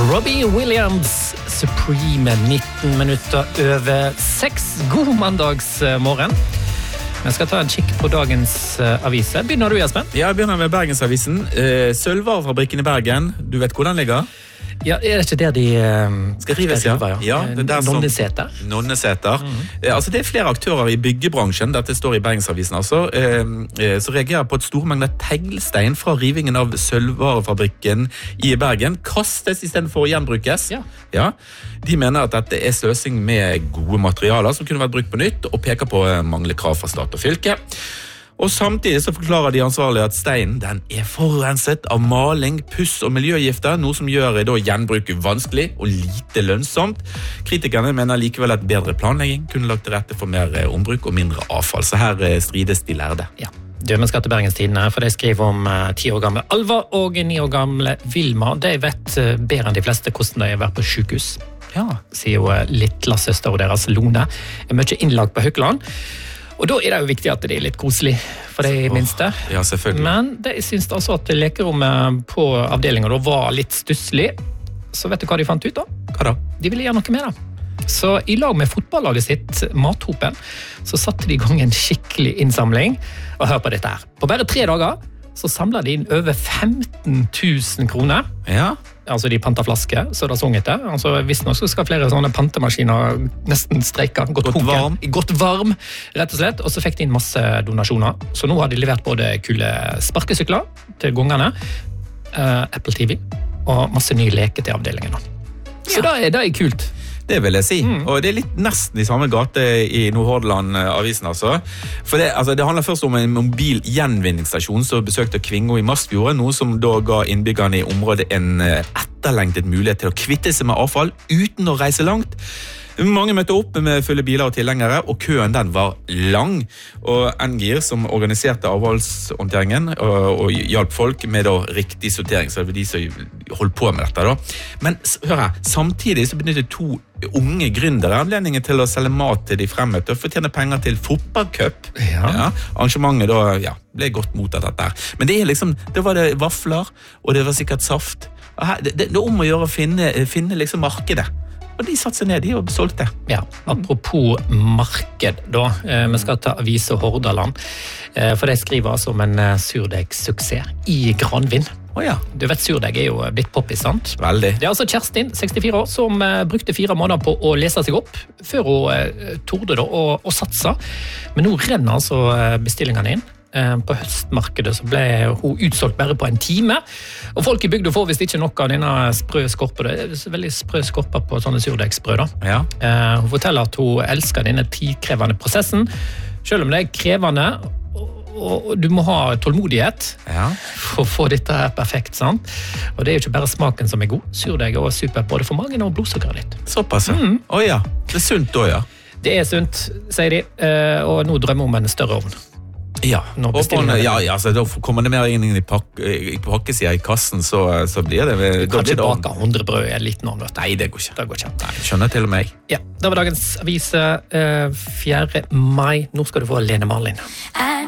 Robbie Williams, Supreme, 19 minutter over 6. God mandagsmorgen. Jeg skal ta en kikk på dagens aviser. Begynner du, Espen? Ja, jeg begynner med Bergensavisen. Sølvvarefabrikken i Bergen, du vet hvor den ligger? Ja, det ikke der de skal rives, ja. Ja, det der Nonneseter. Nonneseter. Altså, det flere aktører i byggebransjen, dette står i Bergensavisen altså, så reagerer på et stor mengde teglstein fra rivingen av sølvvarefabrikken i Bergen kastes i stedet for å gjenbrukes. Ja. De mener at dette er sløsing med gode materialer som kunne vært brukt på nytt, og peker på manglende krav fra stat og fylke. Og samtidig så forklarer de ansvarlige at steinen den er forurenset av maling, puss og miljøgifter, noe som gjør da gjenbruk vanskelig og lite lønnsomt. Kritikerne mener likevel at bedre planlegging kunne lagt til rette for mer ombruk og mindre avfall, så her strides de lærde. Ja. Vi skal til Bergenstidene, for de skriver om 10 år gamle Alva og 9 år gamle Vilma. De vet bedre enn de fleste hvordan de har vært på sykehus. Ja, sier jo littlesøster deres Lone. Er mye innlagt på Haukeland. Og da er det jo viktig at det er litt koselig for de minste. Ja, selvfølgelig. Men de synes altså at lekerommet på avdelingen da var litt stusslig. Så vet du hva de fant ut da? Hva da? De ville gjøre noe med det. Så i lag med fotballaget sitt, Mathopen, så satte de i gang en skikkelig innsamling. Og hør på dette her. På bare 3 dager så samlet de inn over 15 000 kroner. Ja. Altså de pantaflasker, så det er sånn etter. Altså, hvis nå så skal flere sånne pantemaskiner nesten streike. Godt varm, rett og slett. Og så fikk de inn masse donasjoner. Så nå har de levert både kule sparkesykler til gongene, Apple TV, og masse nye leker til avdelingen. Så det er kult. Det vil jeg si, og det er litt nesten i samme gate i Nordhordland-avisen altså. For det handler først om en mobil gjenvinningsstasjon som besøkte Kvingo i Masfjorden, noe som da ga innbyggerne i området en etterlengtet mulighet til å kvitte seg med avfall uten å reise langt. Mange møtte opp med fulle biler og tilhengere, og køen den var lang. Og Ngir, som organiserte avfallshåndteringen og hjalp folk med da riktig sortering, så det var de som holdt på med dette da. Men hør her, samtidig så benyttet 2 unge gründere anledningen til å selge mat til de fremmøtte og fortjene penger til fotballcup. Ja. Arrangementet da, ble godt mottatt dette her. Men det er liksom, det var det vafler, og det var sikkert saft. Og her, det er om å gjøre å finne liksom markedet. Og de satte seg ned, de og solgte. Ja, apropos marked da, vi skal ta avis og Hordaland, for de skriver altså om en surdegssuksess i Granvin. Du vet, surdeig er jo blitt poppis, sant? Veldig. Det er altså Kerstin, 64 år, som brukte 4 måneder på å lese seg opp, før hun torde da å satse. Men nå renner altså bestillingene inn. På høstmarkedet så ble hun utsolgt bare på en time, og folk i bygda får visst ikke nok av denne sprø skorpa. Det er veldig sprø skorpa på sånne surdegsbrød da. Ja. Hun forteller at hun elsker denne tidkrevende prosessen, selv om det er krevende, og du må ha tålmodighet for å få dette her perfekt, sant? Og det er jo ikke bare smaken som er god, surdeig er også super både for magen og blodsukkeret ditt. Såpass, ja. Det er sunt da, ja. Det er sunt, sier de, og nå drømmer om en større ovn. Ja, så da kommer det mer inn i pakkesida i kassen, så blir det... Du kan ikke bake 100 brød i en liten ovn. Nei, det går ikke. Nei, skjønner til og med. Ja, det var dagens avis 4. mai. Nå skal du få Lene Marlin.